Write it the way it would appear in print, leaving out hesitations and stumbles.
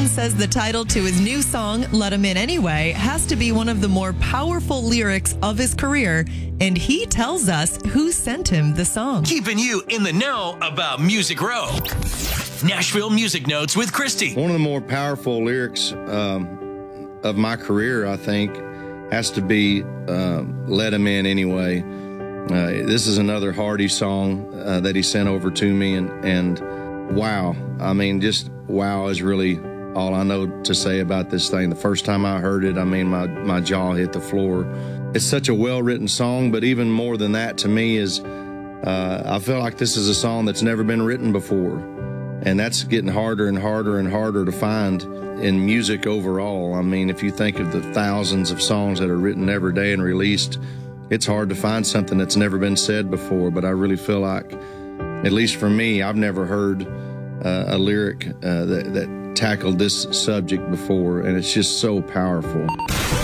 says the title to his new song, Let 'Em In Anyway, has to be one of the more powerful lyrics of his career, and he tells us who sent him the song. Keeping you in the know about Music Row. Nashville Music Notes with Christy. One of the more powerful lyrics of my career, I think, has to be Let 'Em In Anyway. This is another Hardy song that he sent over to me, and wow. I mean, just wow is really all I know to say about this thing. The first time I heard it, I mean, my jaw hit the floor. It's such a well-written song, but even more than that to me is I feel like this is a song that's never been written before. And that's getting harder and harder and harder to find in music overall. I mean, if you think of the thousands of songs that are written every day and released, it's hard to find something that's never been said before. But I really feel like, at least for me, I've never heard a lyric that tackled this subject before, and it's just so powerful.